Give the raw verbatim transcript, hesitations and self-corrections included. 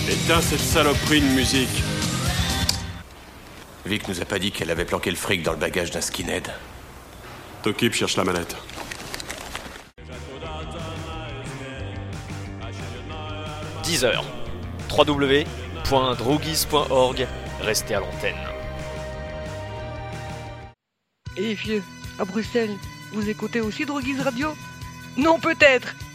Éteins cette saloperie de musique. Vic nous a pas dit qu'elle avait planqué le fric dans le bagage d'un skinhead. Tokip cherche la manette. dix heures. w w w point droguis point org. Restez à l'antenne. Eh vieux, à Bruxelles, vous écoutez aussi Droguise Radio? Non, peut-être.